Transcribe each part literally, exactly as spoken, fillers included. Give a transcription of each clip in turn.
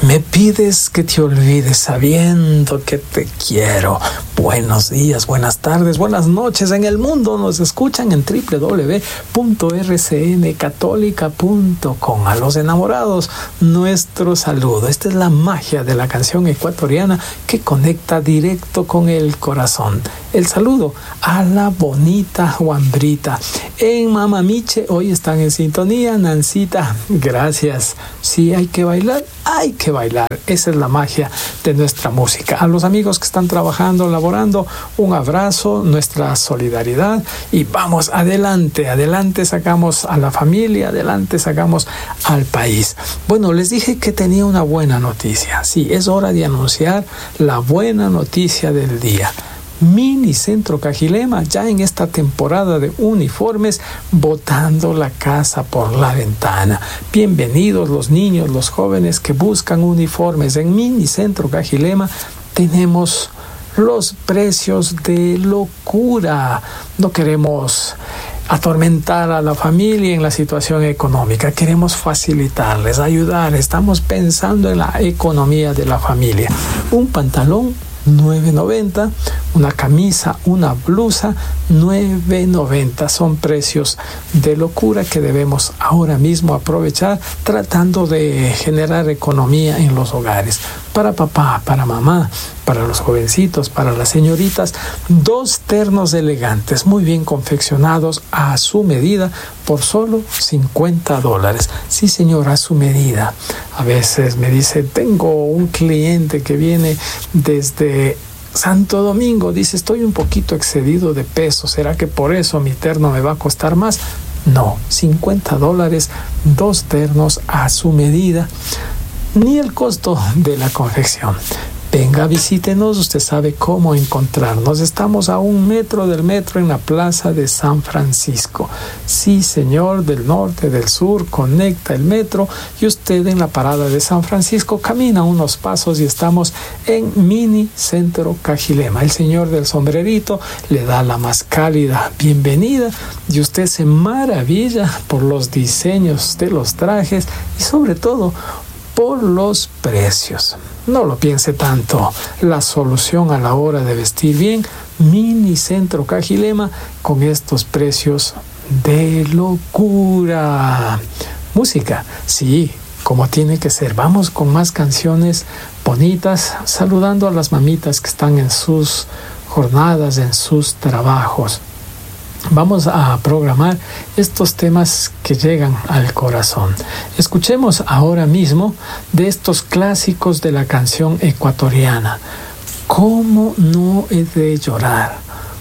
Me pides que te olvides sabiendo que te quiero. Buenos días, buenas tardes, buenas noches. En el mundo nos escuchan en doble u doble u doble u punto r c n católica punto com. A los enamorados, nuestro saludo. Esta es la magia de la canción ecuatoriana que conecta directo con el corazón. El saludo a la bonita Juanbrita. En Mamamiche hoy están en sintonía. Nancita, gracias. Sí, hay que bailar, hay que bailar. Esa es la magia de nuestra música. A los amigos que están trabajando, laborando, un abrazo, nuestra solidaridad y vamos adelante, adelante sacamos a la familia, adelante sacamos al país. Bueno, les dije que tenía una buena noticia. Sí, es hora de anunciar la buena noticia del día. Mini Centro Cajilema, ya en esta temporada de uniformes, botando la casa por la ventana. Bienvenidos los niños, los jóvenes que buscan uniformes. En Mini Centro Cajilema tenemos los precios de locura. No queremos atormentar a la familia en la situación económica. Queremos facilitarles, ayudar. Estamos pensando en la economía de la familia. Un pantalón nueve noventa, una camisa, una blusa nueve noventa. Son precios de locura que debemos ahora mismo aprovechar tratando de generar economía en los hogares. Para papá, para mamá, para los jovencitos, para las señoritas, dos ternos elegantes muy bien confeccionados a su medida por solo cincuenta dólares. Sí, señor, a su medida. A veces me dice, tengo un cliente que viene desde Santo Domingo, dice, estoy un poquito excedido de peso, ¿será que por eso mi terno me va a costar más? No, cincuenta dólares, dos ternos a su medida, ni el costo de la confección. Venga, visítenos, usted sabe cómo encontrarnos. Estamos a un metro del metro en la plaza de San Francisco. Sí, señor, del norte, del sur, conecta el metro y usted en la parada de San Francisco camina unos pasos y estamos en Mini Centro Cajilema. El señor del sombrerito le da la más cálida bienvenida y usted se maravilla por los diseños de los trajes y sobre todo por los precios. No lo piense tanto. La solución a la hora de vestir bien, Mini Centro Cajilema con estos precios de locura. Música, sí, como tiene que ser. Vamos con más canciones bonitas, saludando a las mamitas que están en sus jornadas, en sus trabajos. Vamos a programar estos temas que llegan al corazón. Escuchemos ahora mismo de estos clásicos de la canción ecuatoriana. ¿Cómo no he de llorar?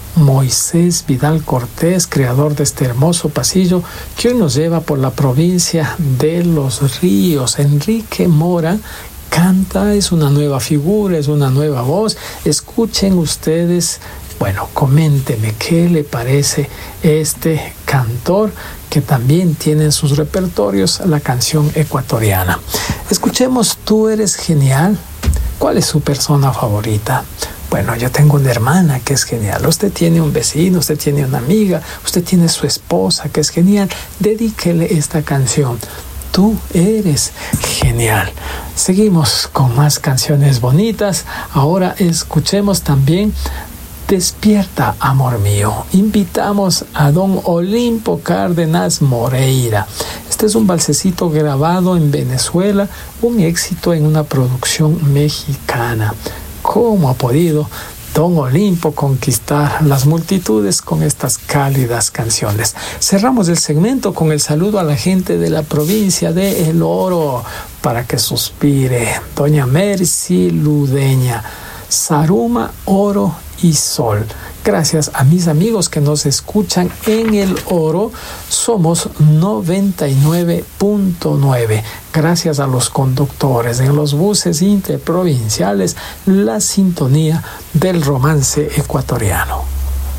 Moisés Vidal Cortés, creador de este hermoso pasillo que hoy nos lleva por la provincia de Los Ríos. Enrique Mora canta, es una nueva figura, es una nueva voz. Escuchen ustedes. Bueno, coménteme qué le parece este cantor que también tiene en sus repertorios la canción ecuatoriana. Escuchemos Tú eres genial. ¿Cuál es su persona favorita? Bueno, yo tengo una hermana que es genial. Usted tiene un vecino, usted tiene una amiga, usted tiene su esposa que es genial. Dedíquele esta canción. Tú eres genial. Seguimos con más canciones bonitas. Ahora escuchemos también Despierta, amor mío. Invitamos a don Olimpo Cárdenas Moreira. Este es un balsecito grabado en Venezuela, un éxito en una producción mexicana. ¿Cómo ha podido don Olimpo conquistar las multitudes con estas cálidas canciones? Cerramos el segmento con el saludo a la gente de la provincia de El Oro para que suspire. Doña Mercy Ludeña, Saruma, Oro y Sol. Gracias a mis amigos que nos escuchan en El Oro, somos noventa y nueve punto nueve. Gracias a los conductores en los buses interprovinciales, la sintonía del romance ecuatoriano.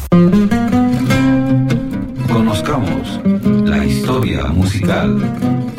Conozcamos la historia musical.